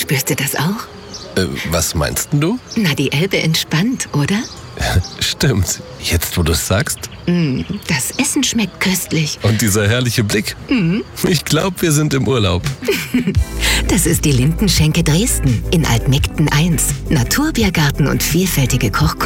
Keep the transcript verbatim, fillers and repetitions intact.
Spürst du das auch? Äh, was meinst denn du? Na, die Elbe entspannt, oder? Stimmt. Jetzt, wo du es sagst. Mm, das Essen schmeckt köstlich. Und dieser herrliche Blick. Mhm. Ich glaube, wir sind im Urlaub. Das ist die Lindenschenke Dresden in Altmegden eins. Naturbiergarten und vielfältige Kochkunst.